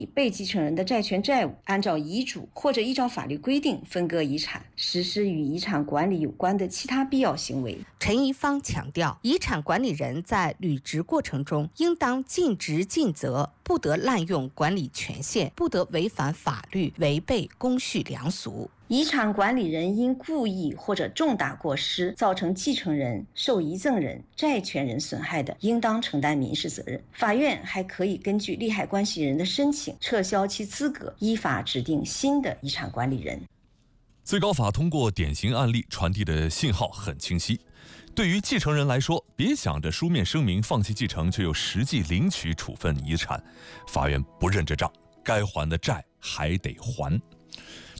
被继承人的债权债务，按照遗嘱或者依照法律规定分割遗产，实施与遗产管理有关的其他必要行为。 陈一芳强调，遗产管理人在履职过程中应当尽职尽责，不得滥用管理权限，不得违反法律，违背公序良俗。 遗产管理人因故意或者重大过失造成继承人、受遗赠人、债权人损害的，应当承担民事责任。法院还可以根据利害关系人的申请，撤销其资格，依法指定新的遗产管理人。 最高法通过典型案例传递的信号很清晰，对于继承人来说，别想着书面声明放弃继承，却又实际领取处分遗产，法院不认这账，该还的债还得还。